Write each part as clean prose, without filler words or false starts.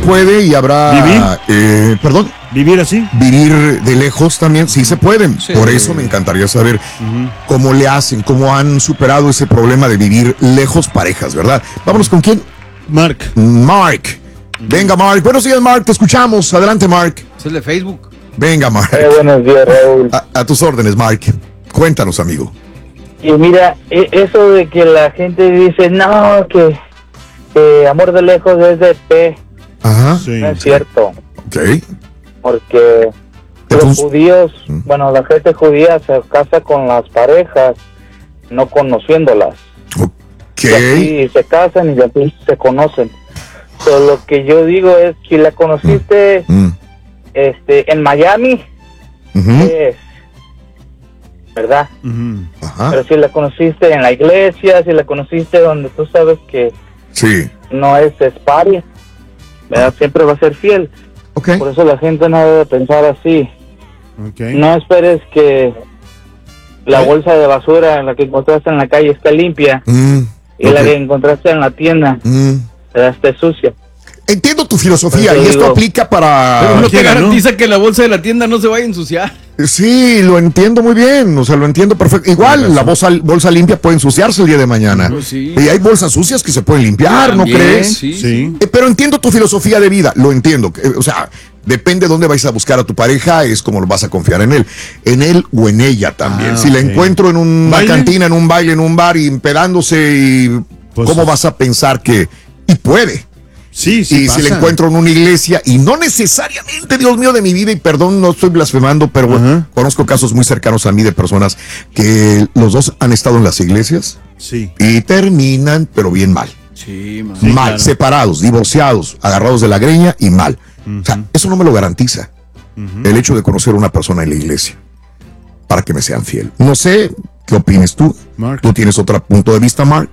puede y habrá... ¿Vivir? ¿Perdón? ¿Vivir así? Vivir de lejos también, sí se pueden. Sí. Por eso me encantaría saber cómo le hacen, cómo han superado ese problema de vivir lejos parejas, ¿verdad? Vámonos con quién. Mark. Venga, Mark. Buenos días, Mark. Te escuchamos. Adelante, Mark. Es el de Facebook. Venga, Mark. Buenos días, Raúl. A tus órdenes, Mark. Cuéntanos, amigo. Y mira, eso de que la gente dice, no, que amor de lejos es de P. Ajá. Sí, no es cierto. Ok. Porque los judíos, bueno, la gente judía se casa con las parejas no conociéndolas. Ok. Y así se casan y así se conocen. Pero lo que yo digo es que la conociste en Miami, es ¿verdad? Ajá. Pero si la conociste en la iglesia, si la conociste donde tú sabes que no es paria, ¿verdad? Siempre va a ser fiel. Okay. Por eso la gente no debe pensar así. Okay. No esperes que la bolsa de basura en la que encontraste en la calle esté limpia y la que encontraste en la tienda esté sucia. Entiendo tu filosofía y esto aplica para... Pero no te garantiza que la bolsa de la tienda no se vaya a ensuciar. Sí, lo entiendo muy bien, o sea, lo entiendo perfecto. Igual, la bolsa limpia puede ensuciarse el día de mañana. Sí. Y hay bolsas sucias que se pueden limpiar, ¿también? ¿No crees? Sí. Pero entiendo tu filosofía de vida, lo entiendo. O sea, depende de dónde vais a buscar a tu pareja, es como vas a confiar en él o en ella también. Si la encuentro en una cantina, en un baile, en un bar, y empedándose, y pues, ¿cómo vas a pensar que...? Y puede. Sí, y pasa. si la encuentro en una iglesia, y no necesariamente, Dios mío, de mi vida, y perdón, no estoy blasfemando, pero bueno, conozco casos muy cercanos a mí de personas que los dos han estado en las iglesias y terminan, pero bien mal. Sí, mal, claro. separados, divorciados, agarrados de la greña y mal. O sea, eso no me lo garantiza el hecho de conocer a una persona en la iglesia para que me sean fiel. No sé, ¿qué opines tú? Mark. ¿Tú tienes otro punto de vista, Mark?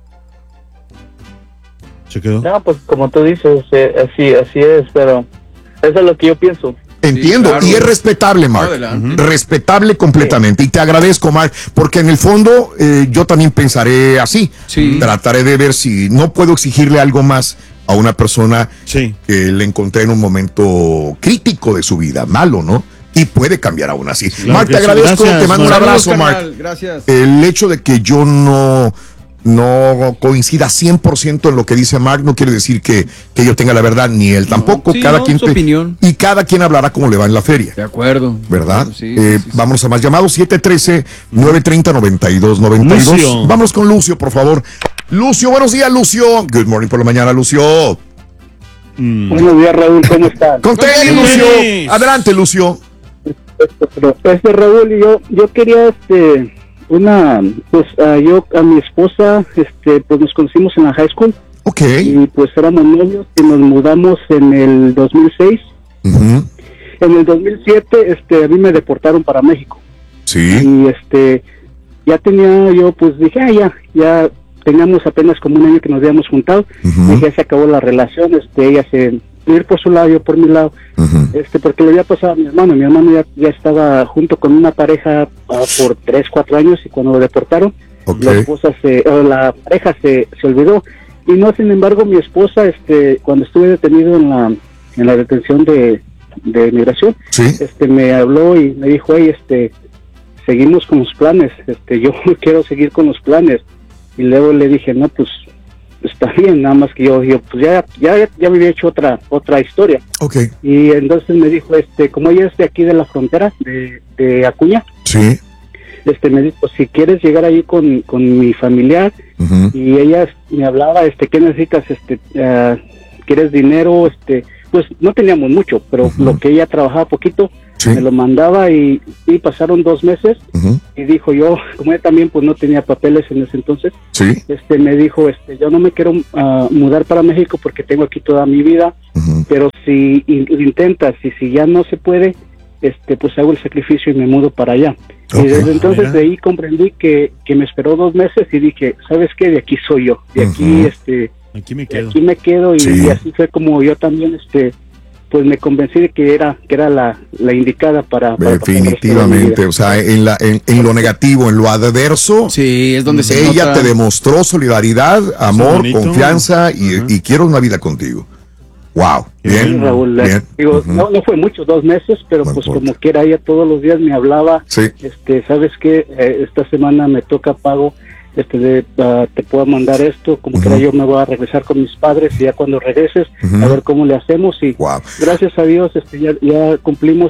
¿Se quedó? No, pues como tú dices, así es, pero eso es lo que yo pienso. Entiendo, claro. y es respetable, Mark. Respetable completamente. Y te agradezco, Mark, porque en el fondo yo también pensaré así. Trataré de ver si no puedo exigirle algo más a una persona que le encontré en un momento crítico de su vida, malo, ¿no? Y puede cambiar aún así. Claro, Mark, te agradezco, te mando un abrazo, Mark. Gracias. El hecho de que yo no coincida 100% en lo que dice Mark no quiere decir que yo tenga la verdad, ni él tampoco. Cada quien su opinión. Y cada quien hablará como le va en la feria. De acuerdo. ¿Verdad? Sí, Vamos a más llamados. 713-930-9292. Lucio. Vamos con Lucio, por favor. Lucio, buenos días, Lucio. Good morning por la mañana, Lucio. Buenos días, Raúl, ¿cómo estás? Con tenis, Lucio. Adelante, Lucio. Raúl, yo quería yo a mi esposa, pues nos conocimos en la high school. Ok. Y pues éramos novios y nos mudamos en el 2006. En el 2007, a mí me deportaron para México. Sí. Y ya tenía yo, pues dije, ya teníamos apenas como un año que nos habíamos juntado. Dije, ya se acabó la relación, ella se ir por su lado, yo por mi lado, porque le había pasado a mi hermano ya estaba junto con una pareja por 3-4 años, y cuando lo deportaron, la pareja se olvidó, y no, sin embargo, mi esposa, cuando estuve detenido en la detención de migración, me habló y me dijo, hey, seguimos con los planes, yo quiero seguir con los planes, y luego le dije, no, pues, está bien, nada más que yo pues ya me había hecho otra historia. Okay. Y entonces me dijo, como ella es de aquí de la frontera, de Acuña, me dijo, si quieres llegar ahí con mi familiar, y ella me hablaba, ¿qué necesitas? ¿Quieres dinero? Pues no teníamos mucho, pero lo que ella trabajaba poquito, me lo mandaba, y pasaron 2 meses, y dijo, yo, como ella también pues no tenía papeles en ese entonces, me dijo, yo no me quiero mudar para México porque tengo aquí toda mi vida, pero si intentas, y si ya no se puede, pues hago el sacrificio y me mudo para allá. Y desde entonces de ahí comprendí que me esperó 2 meses, y dije, ¿sabes qué? De aquí soy yo, de aquí, aquí me quedo. Aquí me quedo, y así fue como yo también, pues me convencí de que era la indicada para definitivamente, o sea, en lo negativo, en lo adverso, es donde ella te demostró solidaridad, amor, confianza, y quiero una vida contigo. Wow, bien, Raúl, bien. Digo, no fue mucho, 2 meses, pero No pues importa. como quiera, ella todos los días me hablaba, Sí. ¿Sabes qué? Esta semana me toca pago, te puedo mandar esto, como quiera yo me voy a regresar con mis padres y ya cuando regreses, a ver cómo le hacemos y Wow. gracias a Dios ya cumplimos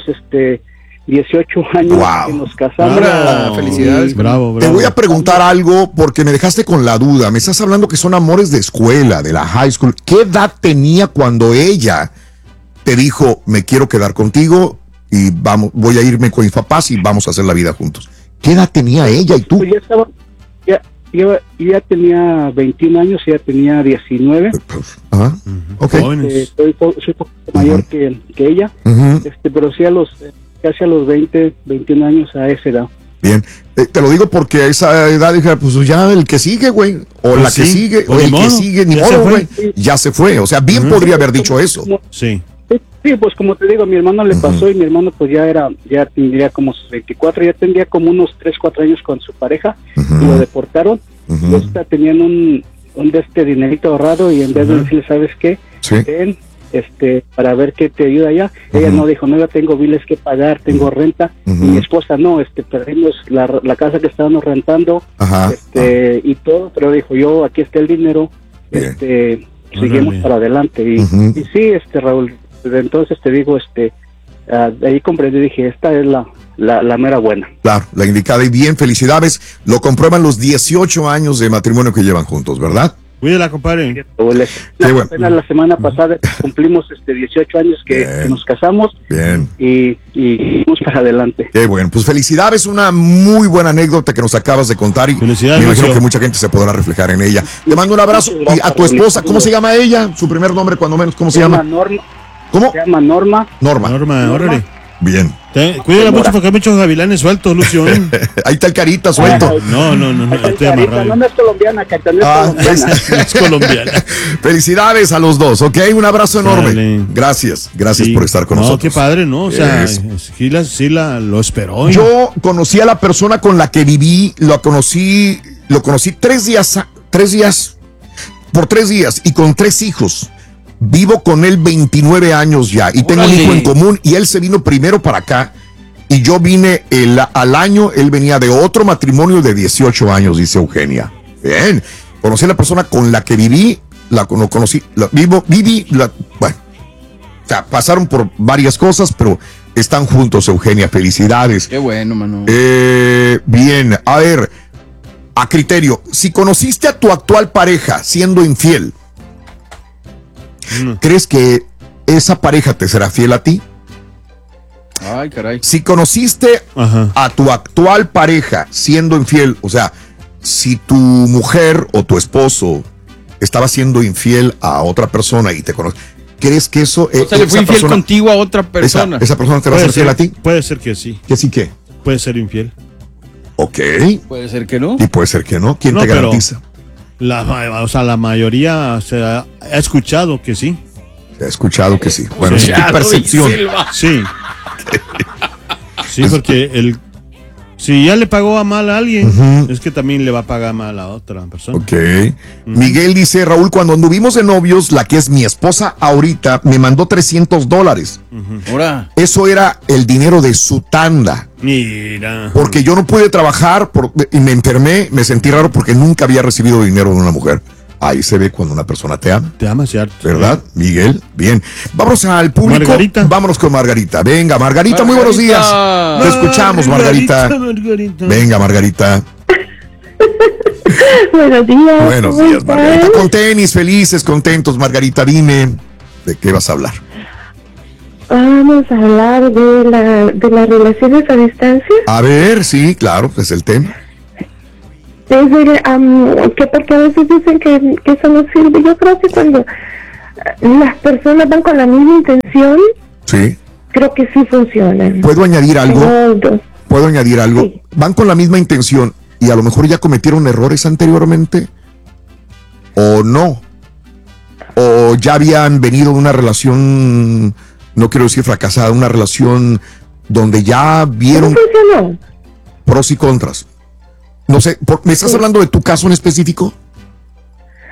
18 años Wow. que nos casamos. Bravo. Felicidades. Bravo. Te voy a preguntar algo porque me dejaste con la duda. Me estás hablando que son amores de escuela, de la high school. ¿Qué edad tenía cuando ella te dijo, me quiero quedar contigo y voy a irme con mis papás y vamos a hacer la vida juntos? ¿Qué edad tenía ella y tú? Pues yo ya tenía 21 años, ella tenía 19. Ajá. Ok. Jóvenes. Soy un poco mayor que ella, Ujú. pero sí casi a los 20, 21 años a esa edad. Bien. Te lo digo porque a esa edad dije, pues ya el que sigue, güey. O Pues la que sí, sigue, pues o ni el que modo, sigue, ni ya se modo, fue. güey. Ya se fue. O sea, bien podría haber dicho eso. Sí. Sí, pues como te digo, a mi hermano le pasó y mi hermano pues ya tendría como sus 24, ya tendría como unos 3, 4 años con su pareja y lo deportaron. Y tenían un dinerito ahorrado y en vez de decirle, ¿sabes qué? Sí. Ven, para ver qué te ayuda allá. Ella no dijo, no, yo tengo biles que pagar, tengo renta. Y mi esposa no, perdimos la casa que estábamos rentando, Ajá. y todo, pero dijo, yo, aquí está el dinero, Bien. seguimos Órale. para adelante. Y sí, Raúl, desde entonces te digo, de ahí comprendí, dije, esta es la mera buena. Claro, la indicada y bien, felicidades. Lo comprueban los 18 años de matrimonio que llevan juntos, ¿verdad? Cuídala, compadre. Qué bueno. Apenas la semana pasada cumplimos 18 años que nos casamos Bien. y vamos para adelante. Qué bueno, pues felicidades, una muy buena anécdota que nos acabas de contar y Felicidades, me imagino Lucio. que mucha gente se podrá reflejar en ella. Te mando un abrazo y a tu esposa, ¿cómo se llama ella? Su primer nombre cuando menos, ¿cómo se llama? Norma. ¿Cómo? Se llama Norma. Norma, órale. Bien. Cuídala mucho porque hay muchos gavilanes sueltos, Lucio. Ahí está el carita suelto. No, estoy amarrado. No es colombiana, Carita, no es colombiana. Es colombiana. Felicidades a los dos, ¿ok? Un abrazo enorme. Dale. Gracias Sí. por estar con no, nosotros. qué padre, ¿no? O sea, Eso. sí lo esperó. Yo conocí a la persona con la que viví, lo conocí 3 días, por 3 días y con 3 hijos. Vivo con él 29 años ya y tengo un Órale. hijo en común y él se vino primero para acá y yo vine al año, él venía de otro matrimonio de 18 años, dice Eugenia. Bien, conocí a la persona con la que viví, bueno, o sea, pasaron por varias cosas, pero están juntos, Eugenia, felicidades. Qué bueno, mano. Bien, a ver, a criterio, si conociste a tu actual pareja siendo infiel, ¿crees que esa pareja te será fiel a ti? Ay, caray. Si conociste Ajá. a tu actual pareja siendo infiel, o sea, si tu mujer o tu esposo estaba siendo infiel a otra persona y te conoce, ¿crees que eso O sea, le fui infiel contigo a otra persona. esa persona te va a ser fiel a ti? Puede ser que sí. ¿Que sí qué? Puede ser infiel. Ok. Puede ser que no. Y puede ser que no. ¿Quién No, te pero- garantiza? La mayoría se ha escuchado que sí. He escuchado que sí. Bueno, Sí. es tu percepción. Sí. Sí, porque si ya le pagó a mal a alguien, es que también le va a pagar mal a otra persona. Ok. Miguel dice, Raúl, cuando anduvimos de novios, la que es mi esposa ahorita me mandó $300. Ahora. Eso era el dinero de su tanda. Mira. Porque yo no pude trabajar y me enfermé, me sentí raro porque nunca había recibido dinero de una mujer. Ahí se ve cuando una persona te ama, Te ama, ¿cierto? ¿verdad, Miguel? Bien. Vámonos al público. Margarita. Vámonos con Margarita. Venga, Margarita, muy buenos días. Margarita. Te escuchamos, Margarita. Margarita. Venga, Margarita. Buenos días. Buenos ¿cómo días, están? Margarita. Con tenis, felices, contentos. Margarita, dime, ¿de qué vas a hablar? Vamos a hablar de las relaciones a distancia. A ver, sí, claro, es el tema. Que porque a veces dicen que eso no sirve. Yo creo que cuando las personas van con la misma intención, Sí. creo que sí funcionan. ¿Puedo añadir algo? Tengo dos. ¿Puedo añadir algo? Sí. ¿Van con la misma intención y a lo mejor ya cometieron errores anteriormente? ¿O no? ¿O ya habían venido de una relación, no quiero decir fracasada, una relación donde ya ¿Cómo vieron funcionó? pros y contras? No sé, ¿me estás hablando de tu caso en específico?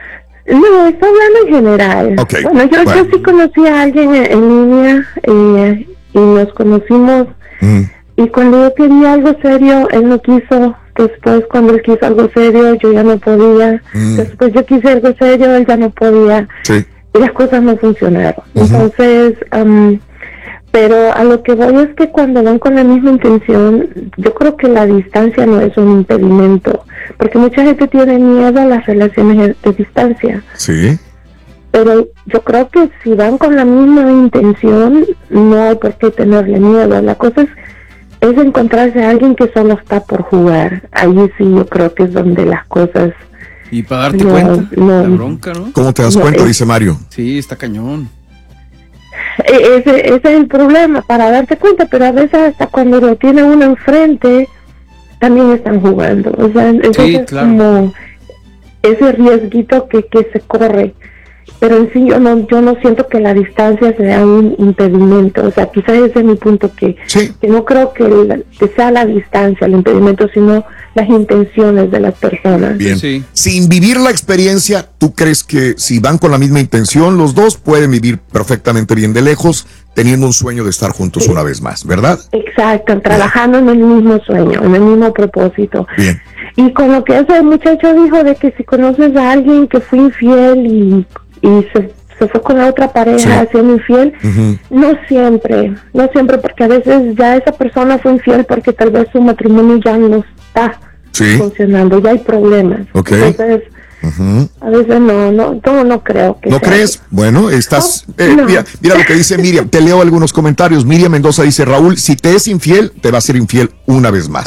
No, está hablando en general. Okay. Bueno, yo sí conocí a alguien en línea y nos conocimos. Y cuando yo quería algo serio, él no quiso. Después, cuando él quiso algo serio, yo ya no podía. Después yo quise algo serio, él ya no podía. Sí. Y las cosas no funcionaron. Entonces, pero a lo que voy es que cuando van con la misma intención, yo creo que la distancia no es un impedimento. Porque mucha gente tiene miedo a las relaciones de distancia. Sí. Pero yo creo que si van con la misma intención, no hay por qué tenerle miedo. La cosa es encontrarse a alguien que solo está por jugar. Ahí sí yo creo que es donde las cosas... Y para darte cuenta, la bronca, ¿no? ¿Cómo te das cuenta? Dice Mario. Sí, está cañón. Ese es el problema, para darte cuenta, pero a veces hasta cuando lo tiene uno enfrente, también están jugando. O sea, entonces sí, claro. Como ese riesguito que se corre. Pero en sí yo no siento que la distancia sea un impedimento. O sea, quizás ese es mi punto, que no creo que sea la distancia el impedimento, sino las intenciones de las personas. Bien. Sí. Sin vivir la experiencia, ¿tú crees que si van con la misma intención, los dos pueden vivir perfectamente bien de lejos, teniendo un sueño de estar juntos una vez más, ¿verdad? Exacto, trabajando en el mismo sueño, en el mismo propósito. Bien. Y con lo que ese muchacho dijo de que si conoces a alguien que fue infiel y se fue con la otra pareja siendo infiel, no siempre, porque a veces ya esa persona fue infiel porque tal vez su matrimonio ya no está funcionando, ya hay problemas. Entonces, a veces no creo que ¿No sea crees? Eso. Bueno, estás... Mira lo que dice Miriam. Te leo algunos comentarios. Miriam Mendoza dice, Raúl, si te es infiel, te va a ser infiel una vez más.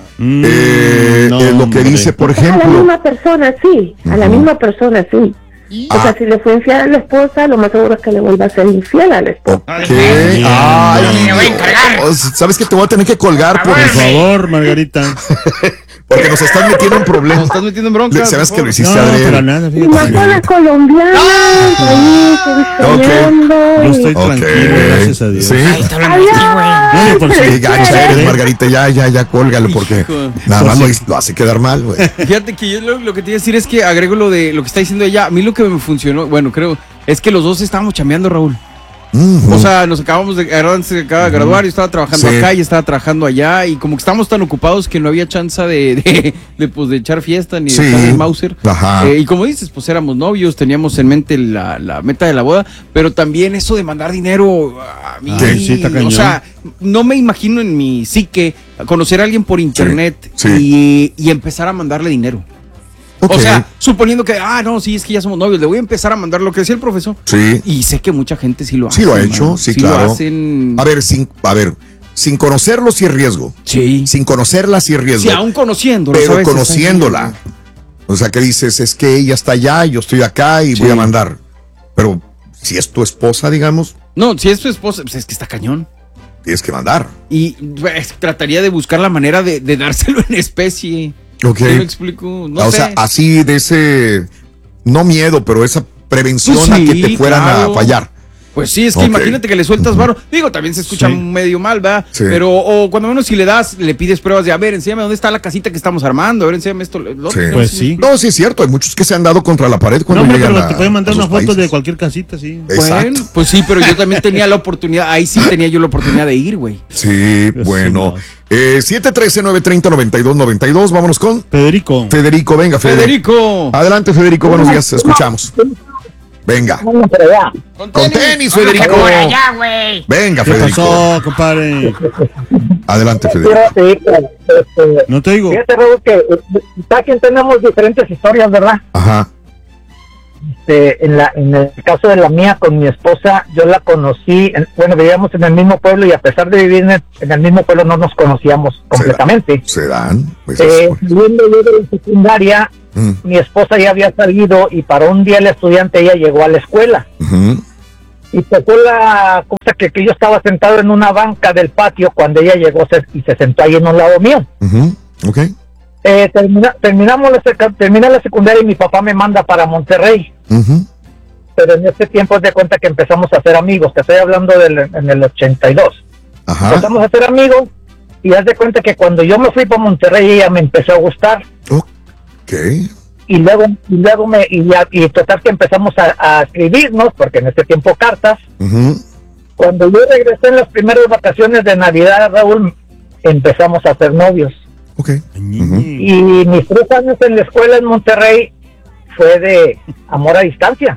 Lo que dice, por ejemplo... A la misma persona, sí. A la misma persona, sí. O sea, si le fue infiel a la esposa, lo más seguro es que le vuelva a ser infiel a la esposa. ¿Qué? Ay, me voy a encargar. ¿Sabes que te voy a tener que colgar? Por favor, Margarita. Porque nos estás metiendo en problemas. Nos estás metiendo en bronca. ¿Sabes que lo hiciste, Adrián? Para nada, y más con las colombianas, ahí, Yo estoy tranquilo, gracias a Dios. Sí. Ay, está hablando así, güey. Qué gacha eres, Margarita. Ya, cólgalo, porque nada más lo hace quedar mal, güey. Fíjate que yo lo que te iba a decir es que agrego lo de lo que está diciendo ella. A mí lo que me funcionó, bueno, creo, es que los dos estábamos chambeando, Raúl. O sea, nos acabamos de graduar, yo estaba trabajando acá y estaba trabajando allá, y como que estábamos tan ocupados que no había chance de echar fiesta ni de estar en Mauser. Y como dices, pues éramos novios, teníamos en mente la meta de la boda, pero también eso de mandar dinero a mí, o sea, no me imagino en mi psique conocer a alguien por internet y empezar a mandarle dinero. O sea, suponiendo que, es que ya somos novios, le voy a empezar a mandar lo que decía el profesor. Sí. Y sé que mucha gente sí lo hace. Sí lo ha hecho, sí, claro. Lo hacen... A ver, sin conocerlo sí es riesgo. Sí. Sin conocerla sí es riesgo. Sí, aún conociéndola. Pero conociéndola. O sea, que dices, es que ella está allá, yo estoy acá y voy a mandar. Pero si es tu esposa, digamos. No, si es tu esposa, pues es que está cañón. Tienes que mandar. Y pues, trataría de buscar la manera de dárselo en especie. ¿No me explico? No sé. O sea, así de ese, no miedo, pero esa prevención a que te fueran a fallar. Pues sí, es que imagínate que le sueltas varo. Digo, también se escucha medio mal, ¿verdad? Sí. Pero, o cuando menos si le pides pruebas de, a ver, enséñame dónde está la casita que estamos armando, a ver, enséñame esto. Pues sí. No, sí es cierto, hay muchos que se han dado contra la pared cuando llegan pero te pueden mandar una foto de cualquier casita, sí. Bueno, pues sí, pero yo también tenía la oportunidad, ahí sí tenía yo la oportunidad de ir, güey. Sí, bueno. 713-930-9292, vámonos con Federico. Federico, venga, Federico. Adelante, Federico, buenos días, escuchamos. Venga. Con tenis, Federico. Venga, Federico. ¿Qué pasó, compadre? Adelante, Federico. No te digo. Fíjate, Raúl, que también tenemos diferentes historias, ¿verdad? Ajá. En el caso de la mía con mi esposa, yo la conocí, vivíamos en el mismo pueblo y a pesar de vivir en el mismo pueblo no nos conocíamos completamente. Se dan. Saliendo yo de la secundaria, mi esposa ya había salido y para un día el estudiante ella llegó a la escuela. Y tocó la cosa que yo estaba sentado en una banca del patio cuando ella llegó y se sentó ahí en un lado mío. Terminé la secundaria y mi papá me manda para Monterrey. Pero en ese tiempo de cuenta que empezamos a ser amigos. Te estoy hablando en el 82. Empezamos a ser amigos y haz de cuenta que cuando yo me fui para Monterrey ella me empezó a gustar. y total que empezamos a escribirnos, porque en ese tiempo cartas. Cuando yo regresé en las primeras vacaciones de Navidad, Raúl, empezamos a ser novios. Y mis 3 años en la escuela en Monterrey fue de amor a distancia.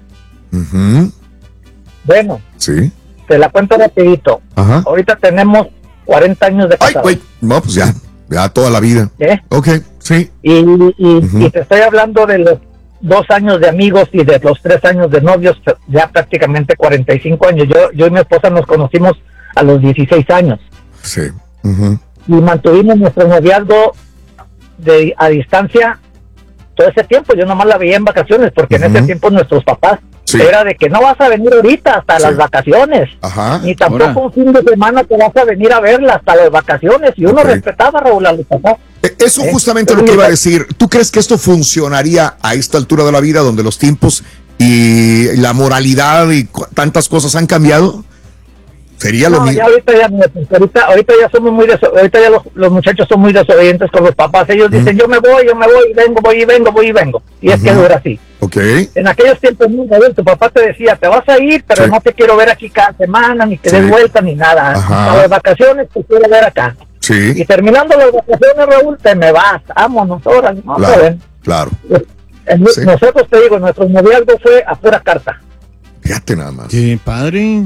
Bueno, sí, te la cuento rapidito. Ahorita tenemos 40 años de casados. No, pues ya toda la vida. Sí. Y te estoy hablando de los 2 años de amigos y de los 3 años de novios, ya prácticamente 45 años. Yo y mi esposa nos conocimos a los 16 años. Sí. Y mantuvimos nuestro noviazgo a distancia todo ese tiempo. Yo nomás la veía en vacaciones, porque en ese tiempo nuestros papás era de que no vas a venir ahorita hasta las vacaciones, ni tampoco un fin de semana te vas a venir a verla hasta las vacaciones, y uno respetaba, Raúl, a los papás. Eso justamente lo que iba a decir. ¿Tú crees que esto funcionaría a esta altura de la vida, donde los tiempos y la moralidad y tantas cosas han cambiado? Sería lo mismo. Ahorita ya somos ahorita ya los muchachos son muy desobedientes con los papás. Ellos dicen, yo me voy, voy y vengo. Y es que dura así. En aquellos tiempos, tu papá te decía, te vas a ir, pero no te quiero ver aquí cada semana, ni que des vuelta, ni nada. A las vacaciones te quiero ver acá. Y terminando las vacaciones, Raúl, te me vas. Vámonos, ahora. Claro. Nosotros, te digo, nuestro noviazgo fue a pura carta. Fíjate nada más. Qué padre.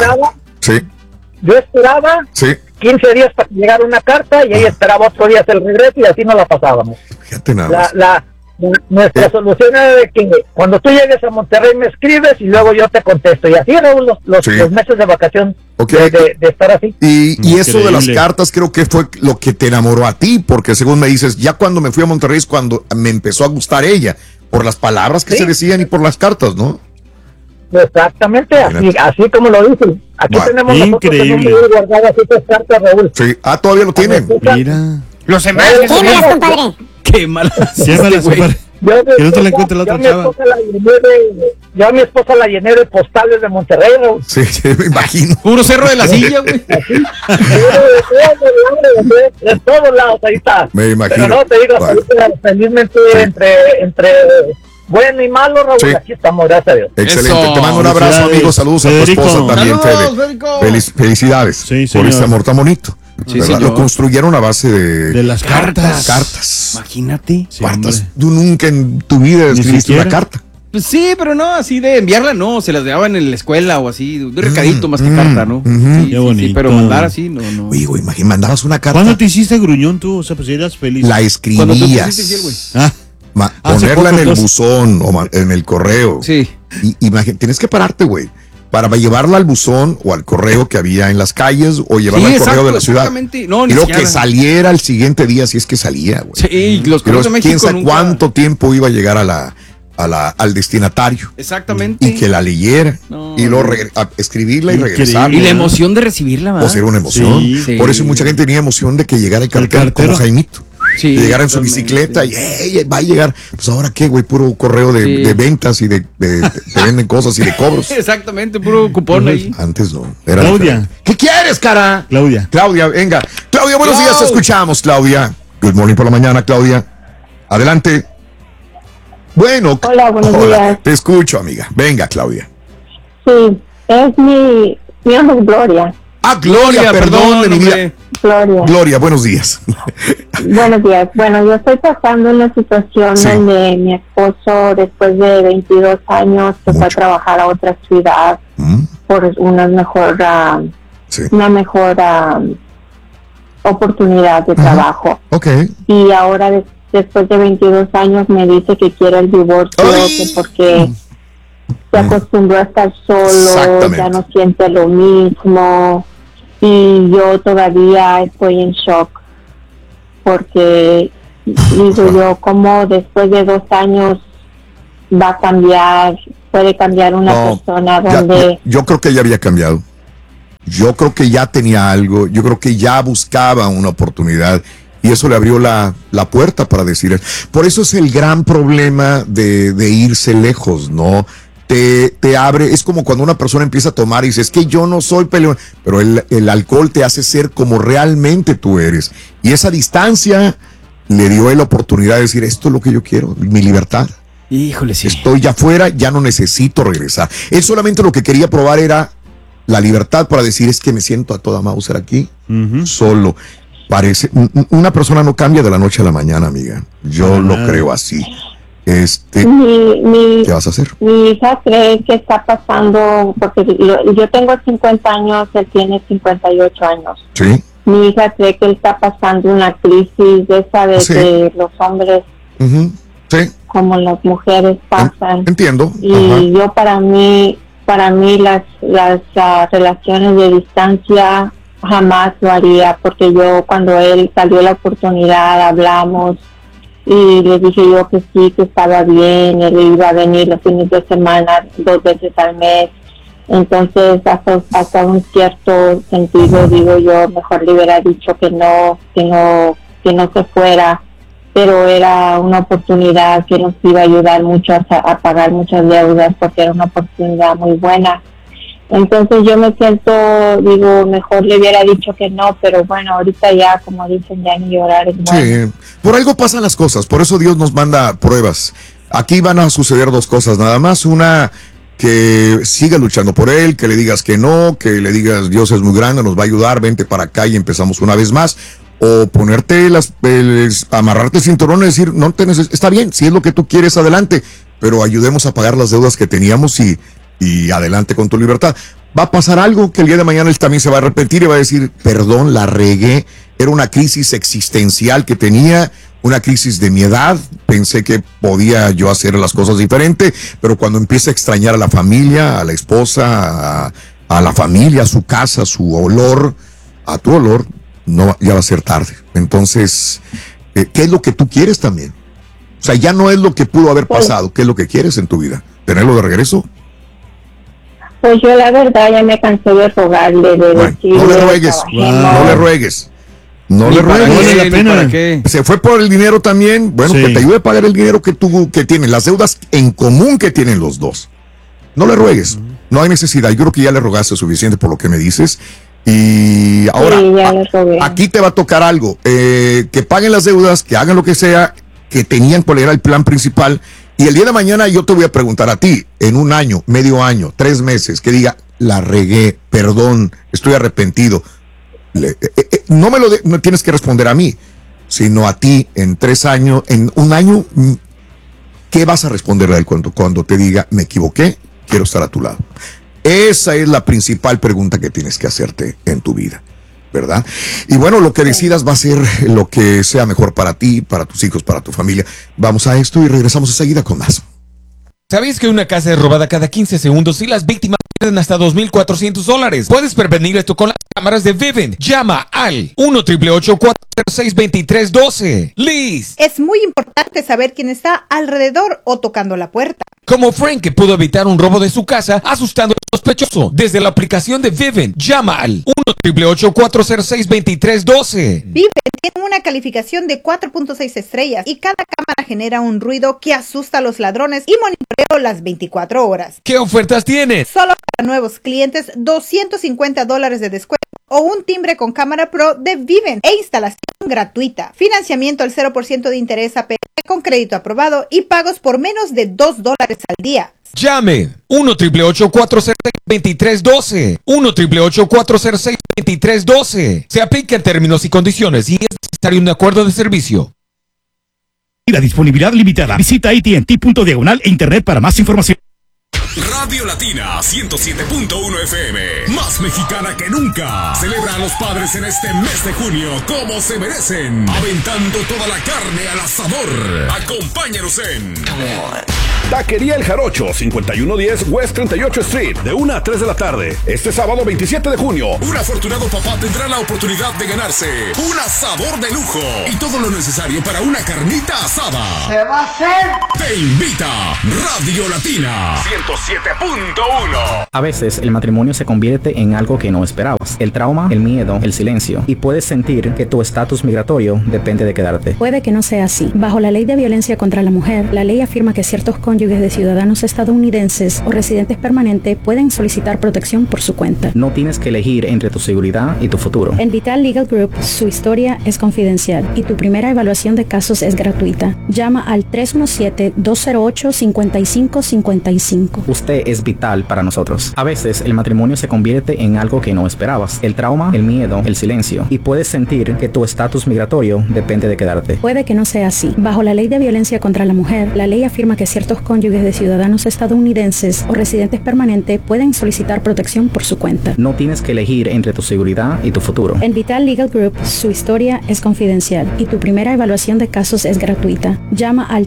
Yo esperaba 15 días para que llegara una carta, y ella esperaba 8 días el regreso, y así nos la pasábamos. Fíjate nada más. Nuestra solución era de que cuando tú llegues a Monterrey me escribes y luego yo te contesto, y así, Raúl, los meses de vacación de estar así. Y eso de las cartas creo que fue lo que te enamoró a ti, porque según me dices, ya cuando me fui a Monterrey es cuando me empezó a gustar ella, por las palabras que se decían y por las cartas, ¿no? Exactamente, así como lo dicen. Aquí tenemos increíble. Guardadas estas cartas, Raúl. Sí, todavía lo tienen. Mira. Los envases. compadre. Qué mal. Compadre. Que no te la encuentre la otra chava. Yo a mi esposa la llené de postales de Monterrey, Raúl. Sí, me imagino. Puro Cerro de la Silla, güey. De todos lados, ahí está. Me imagino. Pero no, te digo, felizmente entre bueno y malo, Raúl, aquí estamos, gracias a Dios. Excelente, te mando un abrazo, amigo, saludos a tu esposa también, Fede. Felicidades por este amor tan bonito. Lo construyeron a base de las cartas. Imagínate. Cartas. Tú nunca en tu vida escribiste una carta. Pues sí, pero no, así de enviarla no, se las daban en la escuela o así, de recadito más que carta, ¿no? Qué bonito. Sí, pero mandar así, no. Oye, güey, imagínate, mandabas una carta. ¿Cuándo te hiciste gruñón tú? O sea, pues eras feliz. La escribías. Cuando tú pusiste fiel, güey. Ponerla en el buzón o en el correo. Sí. Y tienes que pararte, güey, para llevarla al buzón o al correo que había en las calles o llevarla al correo de la ciudad. No, y luego que saliera al siguiente día, si es que salía, güey. Sí, los correos de México quién sabe nunca... cuánto tiempo iba a llegar al destinatario. Exactamente. Y que la leyera. Y luego escribirla y regresarla. Y la emoción de recibirla, ¿verdad? O sea, una emoción. Sí. Por eso mucha gente tenía emoción de que llegara el cartero como Jaimito. Sí, de llegar en su bicicleta y va a llegar. Pues ahora qué, güey, puro correo de ventas y te venden cosas y de cobros. Exactamente, puro cupón ahí. Antes no. Era Claudia. Diferente. ¿Qué quieres, cara? Claudia, venga. Claudia, buenos días, te escuchamos, Claudia. Good morning por la mañana, Claudia. Adelante. Bueno. Hola, buenos días. Te escucho, amiga. Venga, Claudia. Sí, es mi nombre es Gloria. Gloria, perdón, mi vida. Gloria, buenos días. Buenos días. Bueno, yo estoy pasando una situación donde mi esposo, después de 22 años, se fue a trabajar a otra ciudad por una mejor oportunidad de trabajo. Y ahora, después de 22 años, me dice que quiere el divorcio, que porque se acostumbró a estar solo, ya no siente lo mismo. Y yo todavía estoy en shock, porque digo yo, ¿cómo después de 2 años va a cambiar? Puede cambiar una persona donde... Yo creo que ya había cambiado. Yo creo que ya tenía algo. Yo creo que ya buscaba una oportunidad. Y eso le abrió la puerta para decir. Por eso es el gran problema de irse lejos, ¿no? Te abre, es como cuando una persona empieza a tomar y dice, es que yo no soy peleón, pero el alcohol te hace ser como realmente tú eres. Y esa distancia le dio la oportunidad de decir, esto es lo que yo quiero, mi libertad. Híjole, sí. Estoy ya fuera, ya no necesito regresar. Él solamente lo que quería probar era la libertad para decir, es que me siento a toda Mauser aquí, solo. Parece, una persona no cambia de la noche a la mañana, amiga. Yo lo creo así. ¿Qué vas a hacer? Mi hija cree que está pasando, porque yo tengo 50 años, él tiene 58 años. Sí. Mi hija cree que él está pasando una crisis de esa de que los hombres, como las mujeres, pasan. Entiendo. Y yo para mí las relaciones de distancia jamás lo haría, porque yo cuando él salió la oportunidad hablamos y le dije yo que sí, que estaba bien, él iba a venir los fines de semana 2 veces al mes. Entonces hasta un cierto sentido digo yo, mejor le hubiera dicho que no se fuera, pero era una oportunidad que nos iba a ayudar mucho a pagar muchas deudas, porque era una oportunidad muy buena. Entonces yo me siento, digo, mejor le hubiera dicho que no, pero bueno, ahorita ya, como dicen, ya ni llorar es bueno. Sí, por algo pasan las cosas, por eso Dios nos manda pruebas. Aquí van a suceder 2 cosas, nada más. Una, que siga luchando por él, que le digas que no, que le digas Dios es muy grande, nos va a ayudar, vente para acá y empezamos una vez más. O ponerte amarrarte el cinturón y decir, no te está bien, si es lo que tú quieres, adelante, pero ayudemos a pagar las deudas que teníamos y adelante con tu libertad. Va a pasar algo que el día de mañana él también se va a arrepentir y va a decir, perdón, la regué, era una crisis existencial que tenía, una crisis de mi edad, pensé que podía yo hacer las cosas diferente, pero cuando empieza a extrañar a la familia, a la esposa, a la familia, a su casa, su olor, a tu olor, no, ya va a ser tarde. Entonces, ¿qué es lo que tú quieres también? O sea, ya no es lo que pudo haber pasado, ¿qué es lo que quieres en tu vida? ¿Tenerlo de regreso? Pues yo la verdad ya me cansé de rogarle, de decirle, no le ruegues, no le ruegues. No le ruegues. No vale la pena. ¿Para qué? Se fue por el dinero también. Bueno, que te ayude a pagar el dinero que tienen, las deudas en común que tienen los dos. No le ruegues. No hay necesidad. Yo creo que ya le rogaste suficiente por lo que me dices. Y ahora, aquí te va a tocar algo. Que paguen las deudas, que hagan lo que sea, que tenían cuál era el plan principal. Y el día de mañana yo te voy a preguntar a ti, en 1 año, medio año, 3 meses, que diga, la regué, perdón, estoy arrepentido. No me tienes que responder a mí, sino a ti en 3 años, en 1 año, ¿qué vas a responderle a él cuando te diga, me equivoqué, quiero estar a tu lado? Esa es la principal pregunta que tienes que hacerte en tu vida, ¿verdad? Y bueno, lo que decidas va a ser lo que sea mejor para ti, para tus hijos, para tu familia. Vamos a esto y regresamos enseguida con más. ¿Sabías que una casa es robada cada 15 segundos y las víctimas pierden hasta $2,400? Puedes prevenir esto con las cámaras de Vivint. Llama al 1-888-406-2312. Liz. Es muy importante saber quién está alrededor o tocando la puerta. Como Frank, que pudo evitar un robo de su casa asustando al sospechoso. Desde la aplicación de Vivint, llama al 1-888-406-2312. Vivint tiene una calificación de 4.6 estrellas y cada cámara genera un ruido que asusta a los ladrones y monitoreo las 24 horas. ¿Qué ofertas tienes? Solo para nuevos clientes, $250 de descuento o un timbre con cámara pro de Vivint e instalación gratuita. Financiamiento al 0% de interés APR con crédito aprobado y pagos por menos de $2 al día. Llame 1-888-406-2312. 1-888-406-2312. Se aplica en términos y condiciones y es necesario un acuerdo de servicio. La disponibilidad limitada. Visita AT&T.diagonal e internet para más información. Radio Latina 107.1 FM, más mexicana que nunca. Celebra a los padres en este mes de junio como se merecen, aventando toda la carne al asador. Acompáñanos en Taquería El Jarocho, 5110 West 38 Street, de 1 a 3 de la tarde. Este sábado 27 de junio. Un afortunado papá tendrá la oportunidad de ganarse un asador de lujo y todo lo necesario para una carnita asada. ¿Se va a hacer? Te invita Radio Latina 107.1. A veces el matrimonio se convierte en algo que no esperabas. El trauma, el miedo, el silencio. Y puedes sentir que tu estatus migratorio depende de quedarte. Puede que no sea así. Bajo la ley de violencia contra la mujer, la ley afirma que ciertos cónyuges cónyuges de ciudadanos estadounidenses o residentes permanentes pueden solicitar protección por su cuenta. No tienes que elegir entre tu seguridad y tu futuro. En Vital Legal Group, su historia es confidencial y tu primera evaluación de casos es gratuita. Llama al 317-208-5555. Usted es vital para nosotros. A veces el matrimonio se convierte en algo que no esperabas. El trauma, el miedo, el silencio. Y puedes sentir que tu estatus migratorio depende de quedarte. Puede que no sea así. Bajo la ley de violencia contra la mujer, la ley afirma que ciertos cónyuges de ciudadanos estadounidenses o residentes permanentes pueden solicitar protección por su cuenta. No tienes que elegir entre tu seguridad y tu futuro. En Vital Legal Group, su historia es confidencial y tu primera evaluación de casos es gratuita. Llama al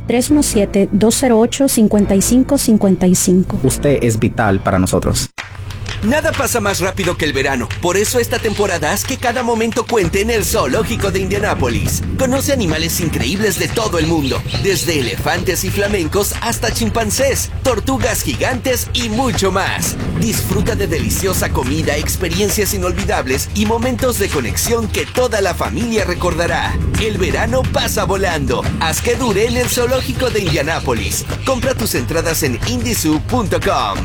317-208-5555. Usted es vital para nosotros. Nada pasa más rápido que el verano. Por eso esta temporada haz que cada momento cuente en el Zoológico de Indianápolis. Conoce animales increíbles de todo el mundo, desde elefantes y flamencos hasta chimpancés, tortugas gigantes y mucho más. Disfruta de deliciosa comida, experiencias inolvidables y momentos de conexión que toda la familia recordará. El verano pasa volando. Haz que dure en el Zoológico de Indianápolis. Compra tus entradas en indizoo.com.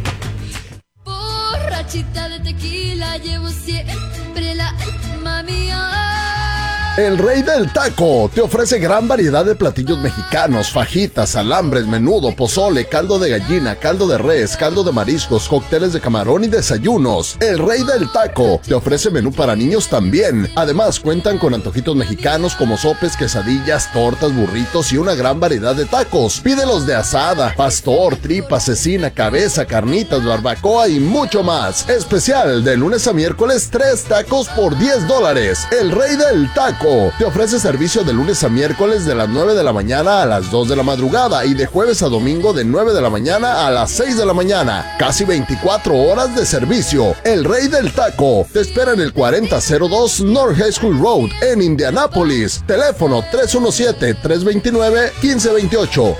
Borrachita de tequila, llevo siempre la mía. El Rey del Taco te ofrece gran variedad de platillos mexicanos: fajitas, alambres, menudo, pozole, caldo de gallina, caldo de res, caldo de mariscos, cócteles de camarón y desayunos. El Rey del Taco te ofrece menú para niños también. Además, cuentan con antojitos mexicanos como sopes, quesadillas, tortas, burritos y una gran variedad de tacos. Pídelos de asada, pastor, tripa, cecina, cabeza, carnitas, barbacoa y mucho más. Especial de lunes a miércoles, 3 tacos por $10. El Rey del Taco te ofrece servicio de lunes a miércoles de las 9 de la mañana a las 2 de la madrugada y de jueves a domingo de 9 de la mañana a las 6 de la mañana. Casi 24 horas de servicio. El Rey del Taco te espera en el 4002 North High School Road en Indianápolis. Teléfono 317-329-1528.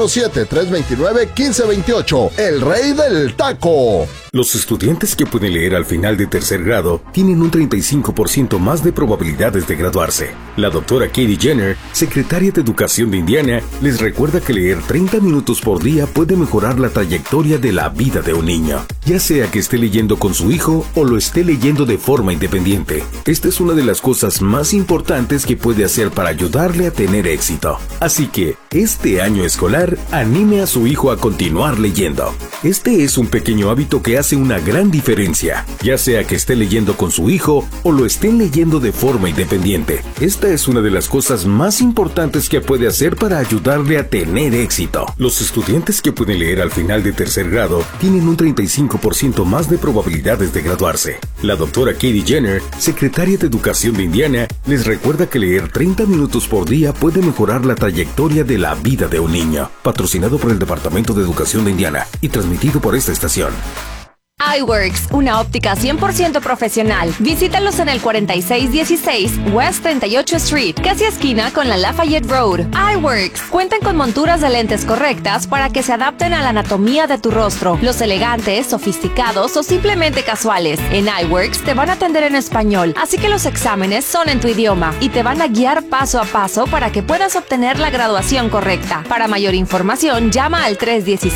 317-329-1528. El Rey del Taco. Los estudiantes que pueden leer al final de tercer grado tienen un 35% más de probabilidades de graduarse. La doctora Katie Jenner, secretaria de Educación de Indiana, les recuerda que leer 30 minutos por día puede mejorar la trayectoria de la vida de un niño, ya sea que esté leyendo con su hijo o lo esté leyendo de forma independiente. Esta es una de las cosas más importantes que puede hacer para ayudarle a tener éxito. Así que, este año escolar, anime a su hijo a continuar leyendo. Este es un pequeño hábito que hace una gran diferencia, ya sea que esté leyendo con su hijo o lo estén leyendo de forma independiente. Esta es una de las cosas más importantes que puede hacer para ayudarle a tener éxito. Los estudiantes que pueden leer al final de tercer grado tienen un 35% más de probabilidades de graduarse. La doctora Katie Jenner, secretaria de Educación de Indiana, les recuerda que leer 30 minutos por día puede mejorar la trayectoria de la vida de un niño. Patrocinado por el Departamento de Educación de Indiana y transmitido por esta estación. iWorks, una óptica 100% profesional. Visítalos en el 4616 West 38 Street, casi esquina con la Lafayette Road. iWorks cuentan con monturas de lentes correctas para que se adapten a la anatomía de tu rostro. Los elegantes, sofisticados o simplemente casuales. En iWorks te van a atender en español, así que los exámenes son en tu idioma y te van a guiar paso a paso para que puedas obtener la graduación correcta. Para mayor información, llama al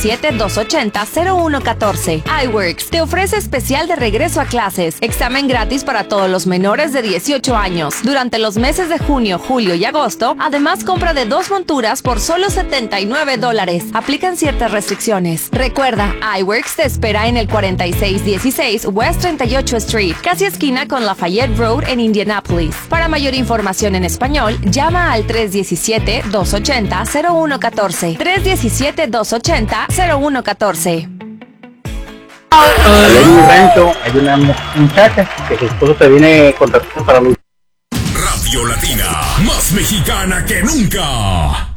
317-280-0114. iWorks te ofrece especial de regreso a clases, examen gratis para todos los menores de 18 años. Durante los meses de junio, julio y agosto, además compra de 2 monturas por solo $79. Aplican ciertas restricciones. Recuerda, iWorks te espera en el 4616 West 38 Street, casi esquina con Lafayette Road en Indianapolis. Para mayor información en español, llama al 317-280-0114. 317-280-0114. En mi rancho hay una muchacha que su esposo se viene contratando para mí. Radio Latina, más mexicana que nunca.